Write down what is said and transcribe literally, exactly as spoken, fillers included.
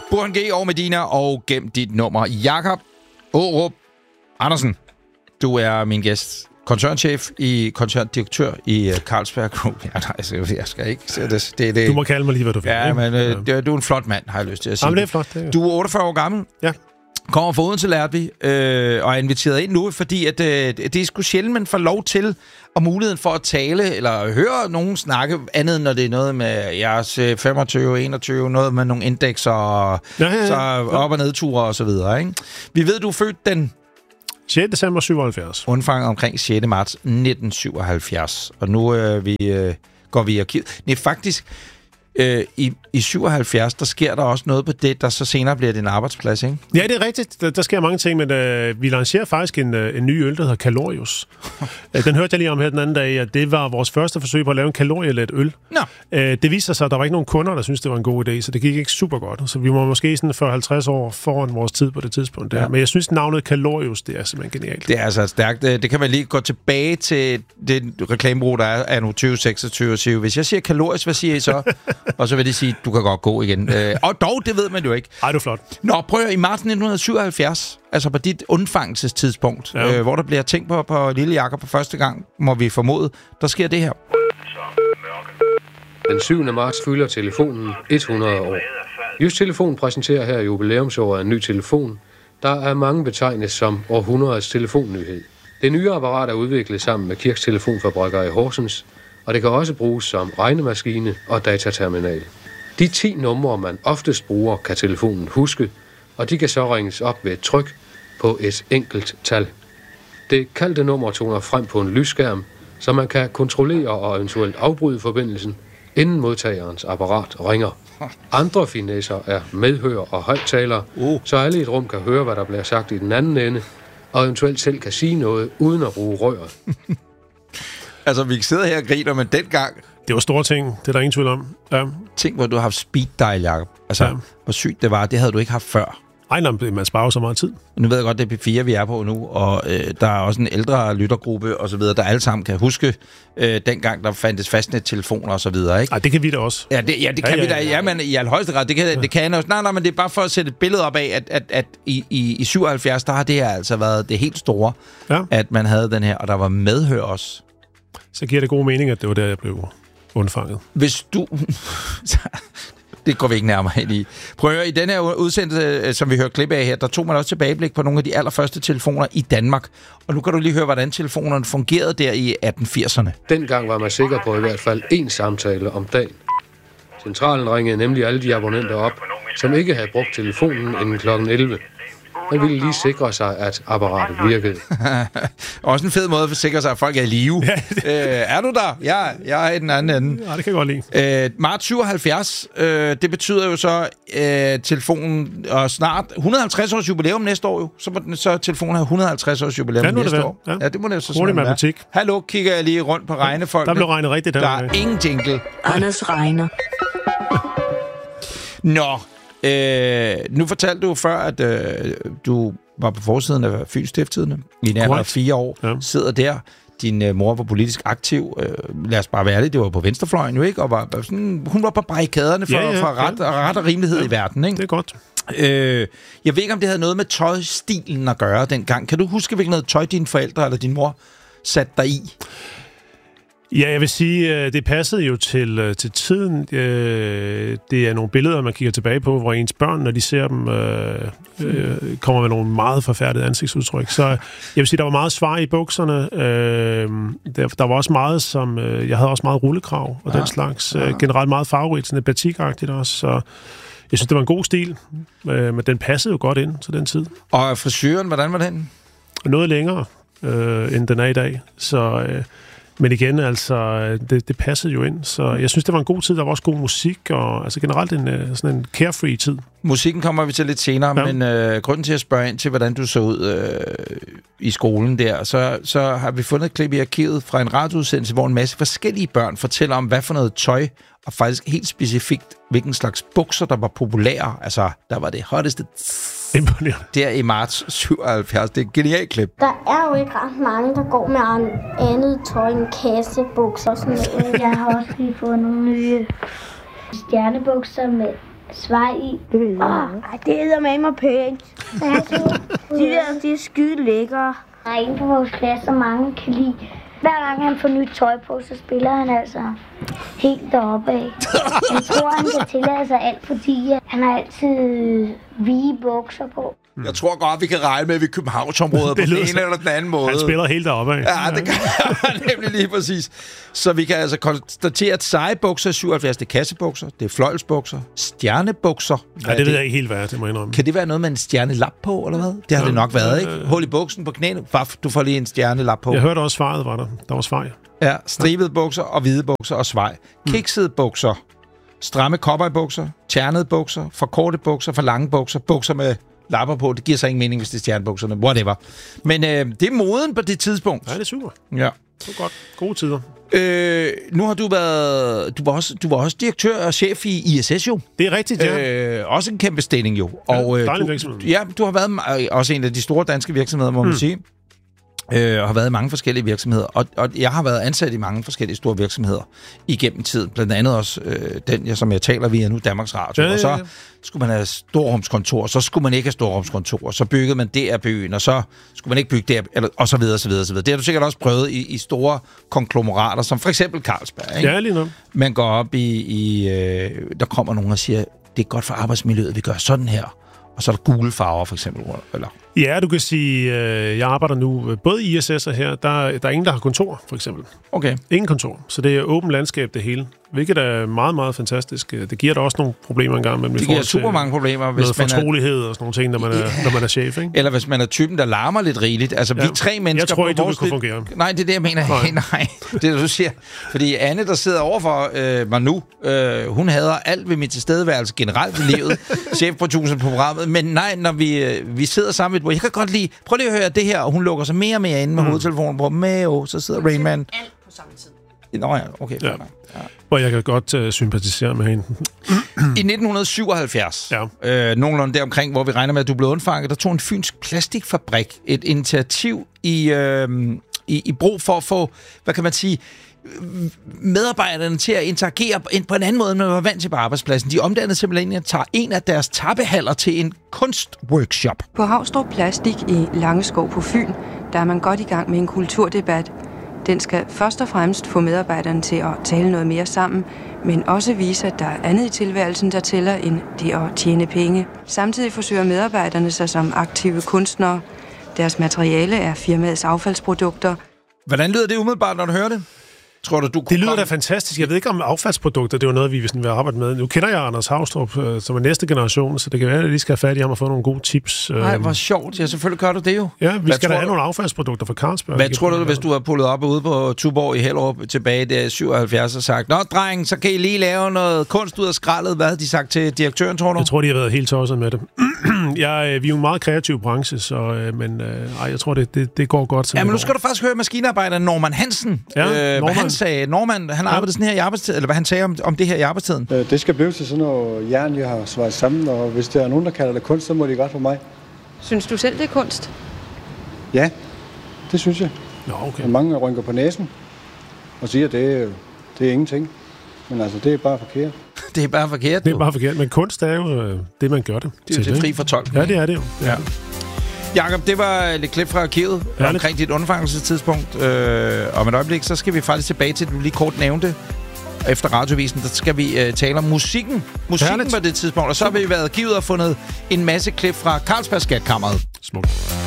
Burhan G. og Medina, og gem dit nummer. Jakob Aarup Andersen, du er min gæst. Koncernchef i koncerndirektør i Carlsberg Group. Ja, nej, jeg skal ikke se det. det, det. Du må kalde mig lige, hvad du vil. Ja, men øh, ja. du er en flot mand, har jeg lyst til at sige. Jamen, det er flot. Det er. Du er otteogfyrre år gammel. Ja. Kommer fra Odense, lærte vi, øh, og er inviteret ind nu, fordi at, øh, det er sgu sjældent, man får lov til og muligheden for at tale eller høre nogen snakke, andet når det er noget med jeres femogtyve, enogtyve, noget med nogle indekser, og ja, ja, ja. Så op- og nedture og så videre. Ikke? Vi ved, du er født den sjette december syvoghalvfjerds. Undfanget omkring sjette marts nitten syvoghalvfjerds. Og nu øh, vi, øh, går vi i arkivet. Nej, faktisk... Øh, i, I syvoghalvfjerds, der sker der også noget på det, der så senere bliver din arbejdsplads, ikke? Ja, det er rigtigt. Der, der sker mange ting, men øh, vi lancerer faktisk en, en ny øl, der hedder Kalorius. Den hørte jeg lige om her den anden dag, at det var vores første forsøg på at lave en kalorielet øl. Nå. Øh, det viste sig, at der var ikke nogen kunder, der syntes, det var en god idé, så det gik ikke super godt. Så vi var måske sådan fyrre til halvtreds år foran vores tid på det tidspunkt. Der. Ja. Men jeg synes, navnet Kalorius, det er simpelthen genialt. Det er altså stærkt. Det kan man lige gå tilbage til det reklamebureau, der er af nu tyve seksogtyve og syv. Hvis jeg siger Kalorius, hvad siger I så? Og så vil det sige, du kan godt gå igen. Øh, og dog, det ved man jo ikke. Ej, du er flot. Nå, prøv at, i marts nitten syvoghalvfjerds, altså på dit undfangelsestidspunkt, ja. øh, hvor der bliver tænkt på, på lille Jakob på første gang, må vi formode, der sker det her. Den syvende marts fylder telefonen hundrede år. Just Telefon præsenterer her jubilæumsåret en ny telefon, der er mange betegnet som århundredets telefonnyhed. Det nye apparat er udviklet sammen med Kirks Telefonfabrikker i Horsens, og det kan også bruges som regnemaskine og dataterminal. De ti numre, man oftest bruger, kan telefonen huske, og de kan så ringes op ved et tryk på et enkelt tal. Det kaldte nummer toner frem på en lysskærm, så man kan kontrollere og eventuelt afbryde forbindelsen, inden modtagerens apparat ringer. Andre finesser er medhør og højttaler, uh. så alle i et rum kan høre, hvad der bliver sagt i den anden ende, og eventuelt selv kan sige noget, uden at bruge røret. Altså, vi sidder her og griner, men dengang... Det var store ting, det er der ingen tvivl om. Ja. Tænk, hvor du har haft speed dial, Jacob. Altså, ja. Hvor sygt det var, det havde du ikke haft før. Ej, man sparer så meget tid. Nu ved jeg godt, det er P fire, vi er på nu, og øh, der er også en ældre lyttergruppe og så videre, der alle sammen kan huske øh, dengang, der fandtes fastnettelefoner og så videre, ikke? Ej, det kan vi da også. Ja, det, ja, det kan ja, ja, vi da. Ja, ja, men i allerhøjeste grad, det kan, ja. det kan jeg også. Nej, nej, men det er bare for at sætte et billede op af, at, at, at i, i, i syvoghalvfjerds, der har det her altså været det helt store, ja. At man havde den her, og der var medhør også. Så giver det god mening, at det var der, jeg blev undfanget. Hvis du... Det går vi ikke nærmere ind i. Prøv at høre, i den her udsendelse, som vi hører klip af her, der tog man også tilbageblik på nogle af de allerførste telefoner i Danmark. Og nu kan du lige høre, hvordan telefonerne fungerede der i atten firserne. Dengang var man sikker på i hvert fald én samtale om dagen. Centralen ringede nemlig alle de abonnenter op, som ikke havde brugt telefonen inden klokken elleve. Man ville lige sikre sig, at apparatet virkede. Også en fed måde at sikre sig, at folk er i live. Ja, det... øh, er du der? Ja, jeg er i den anden ende. Ja, det kan jeg godt lide. Øh, marts syvoghalvfjerds, øh, det betyder jo så øh, telefonen, og snart et hundrede og halvtreds års jubilæum næste år jo. Så må den så telefonen have et hundrede og halvtreds års jubilæum ja, næste år. Ja. ja, det må det jo så sådan være. Hallo, kigger jeg lige rundt på regnefolk. Der blev regnet rigtigt. Der, der er ingen jingle. Anders regner. Nå. Øh, nu fortalte du før, at øh, du var på forsiden af Fyns Stiftstidende i en alder af fire år. Ja. Sidder der. Din øh, mor var politisk aktiv. Øh, lad os bare være det. Det var på venstrefløjen jo, ikke? Og var, sådan, hun var på barrikaderne for, ja, ja, for ret, ja. ret og rimelighed ja. i verden, ikke? Det er godt. Øh, jeg ved ikke, om det havde noget med tøjstilen at gøre dengang. Kan du huske, hvilken noget tøj dine forældre eller din mor satte dig i? Ja, jeg vil sige, det passede jo til, til tiden. Det er nogle billeder, man kigger tilbage på, hvor ens børn, når de ser dem, øh, øh, kommer med nogle meget forfærdede ansigtsudtryk. Så jeg vil sige, der var meget svar i bukserne. Øh, der, der var også meget, som... Øh, jeg havde også meget rullekrav og ja. den slags. Ja. Generelt meget farverigt, sådan et batikagtigt også. Så jeg synes, det var en god stil, øh, men den passede jo godt ind til den tid. Og frisyren, hvordan var den? Noget længere, øh, end den er i dag. Så... Øh, Men igen, altså, det, det passede jo ind. Så jeg synes, det var en god tid. Der var også god musik, og altså generelt en, sådan en carefree tid. Musikken kommer vi til lidt senere, ja. men øh, grunden til at spørge ind til, hvordan du så ud øh, i skolen der, så, så har vi fundet et klip i arkivet fra en radioudsendelse, hvor en masse forskellige børn fortæller om, hvad for noget tøj, og faktisk helt specifikt, hvilken slags bukser, der var populære. Altså, der var det hotteste imponerende. Der i marts syvoghalvfjerds. Det er et genialt klip. Der er jo ikke ret mange, der går med andet tøj end kassebukser og sådan noget. Jeg har også lige fået nogle nye stjernebukser med svej i. Åh, det hedder med mig pænt. De der, de er skide lækre. Der er en på vores klasse, som mange kan lide. Hver gang han får nyt tøj på, så spiller han altså helt deroppe af. Jeg tror, han kan tillade sig alt, fordi han har altid vige bukser på. Jeg tror godt, vi kan regne med, at vi er Københavnsområdet på den ene eller den anden måde. Han spiller helt deroppe af. Ja, det kan han nemlig lige præcis. Så vi kan altså konstatere, at seje bukser syvoghalvfjerds, det er kassebukser, det er fløjlsbukser, stjernebukser. Ja, det ved jeg ikke helt, hvad det må indrømme. Kan det være noget med en stjernelap på, eller hvad? Det har ja, det nok været, ikke? Hul i buksen på knæene, faf, du får lige en stjernelap på. Jeg hørte også svaret, var der. Der var svar. Ja, stribede bukser og hvide bukser og svej. Kiksede bukser, stramme cowboybukser, ternede bukser, for korte bukser, for lange bukser, bukser med lapper på. Det giver så ingen mening, hvis det er stjernebukserne. Whatever. Men øh, det er moden på det tidspunkt. Ja, det er super. Ja. Det er godt. Gode tider. Øh, nu har du været... Du var, også, du var også direktør og chef i I S S, jo. Det er rigtigt, ja. Øh, også en kæmpe stilling, jo. Ja, og, øh, dejlig du, virksomhed. Ja, du har været øh, også en af de store danske virksomheder, må man mm. sige. Øh, og har været i mange forskellige virksomheder. Og, og jeg har været ansat i mange forskellige store virksomheder igennem tiden. Blandt andet også øh, den, som jeg taler via nu, Danmarks Radio. Ja, ja, ja. Og så skulle man have storrumskontor, så skulle man ikke have storrumskontor. Så byggede man D R-byen, og så skulle man ikke bygge der, eller, og så videre, så videre, så videre. Det har du sikkert også prøvet i, i store konglomerater, som for eksempel Carlsberg. Ikke? Ja, lige nu. Man går op i... i øh, der kommer nogen og siger, det er godt for arbejdsmiljøet, vi gør sådan her. Og så er der gule farver, for eksempel. Eller? Ja, du kan sige, øh, jeg arbejder nu både i I S S og her. Der, der er ingen, der har kontor, for eksempel. Okay. Ingen kontor. Så det er åbent landskab, det hele. Hvilket er meget, meget fantastisk. Det giver da også nogle problemer engang. Men det giver super mange problemer. Hvis noget man fortrolighed og sådan nogle ting, når man er, når man er chef, ikke? Eller hvis man er typen, der larmer lidt rigeligt. Altså, ja. vi er tre mennesker... Jeg tror ikke, du vil kunne fungere. Nej, det er det, jeg mener. Nej, nej. Det er det, du siger. Fordi Anne, der sidder overfor øh, mig nu, øh, hun hader alt ved mit tilstedeværelse generelt i livet. Chefproducer på programmet. Men nej, når vi, øh, vi sidder sammen med... Jeg kan godt lide... Prøv lige at høre det her. Og hun lukker sig mere og mere inde med mm. hovedtelefonen på. Med, så sidder Rainman... Alt på samme tid. Nå ja, okay. Ja. Ja. Hvor jeg kan godt uh, sympatisere med hende. I nitten syvoghalvfjerds, ja. øh, nogenlunde deromkring, hvor vi regner med, at du blev undfanget, der tog en fynsk plastikfabrik et initiativ i, øh, i, i brug for at få, hvad kan man sige, medarbejderne til at interagere på en anden måde, end man var vant til på arbejdspladsen. De omdannede simpelthen at tage en af deres tappehaller til en kunstworkshop. På Havstrup Plastik i Langeskov på Fyn, der er man godt i gang med en kulturdebat. Den skal først og fremmest få medarbejderne til at tale noget mere sammen, men også vise, at der er andet i tilværelsen, der tæller end det at tjene penge. Samtidig forsøger medarbejderne sig som aktive kunstnere. Deres materiale er firmaets affaldsprodukter. Hvordan lyder det umiddelbart, når du hører det? Tror du, du det lyder da fantastisk. Jeg ved ikke om affaldsprodukter, det var noget, vi vil arbejde med. Nu kender jeg Anders Havstrup, som er næste generation, så det kan være, at jeg lige skal have fat i ham og få nogle gode tips. Nej, hvor sjovt. Ja, selvfølgelig gør du det jo. Ja, vi hvad skal da have du? nogle affaldsprodukter fra Carlsberg. Hvad tror du, hvis du har pullet op ude på Tuborg i Hellerup tilbage der i syvoghalvfjerds og sagt, nå, dreng, så kan I lige lave noget kunst ud af skraldet. Hvad havde de sagt til direktøren, tror du? Jeg tror, de har været helt tosset med det. jeg, vi er jo en meget kreativ branche, så, men øh, ej, jeg tror, det, det, det går godt. Ja, men nu skal du faktisk høre maskinarbejder Norman Hansen. Ja, øh, hvad han sagde. Norman, han arbejdede sådan her i arbejdstiden, eller hvad han sagde om, om det her i arbejdstiden. Øh, det skal blive til sådan noget jern, jeg har svaret sammen, og hvis der er nogen, der kalder det kunst, så må det godt for mig. Synes du selv, det er kunst? Ja, det synes jeg. Nå, okay. Og mange rynker på næsen og siger, at det, det er ingenting. Men altså, det er bare forkert. Det er bare forkert. Det er bare forkert, men kunst er jo det, man gør det. Det er jo det fri fortolkning. Ja, det er det jo. Ja. Jakob, det var lidt klip fra arkivet ja, omkring dit undfangelsestidspunkt. Øh, om et øjeblik, så skal vi faktisk tilbage til, at du lige kort nævnte. Efter radiovisen, der skal vi øh, tale om musikken. Musikken på det tidspunkt. Og så har vi været arkivet og fundet en masse klip fra Carlsberg Skatkammeret. Smukt.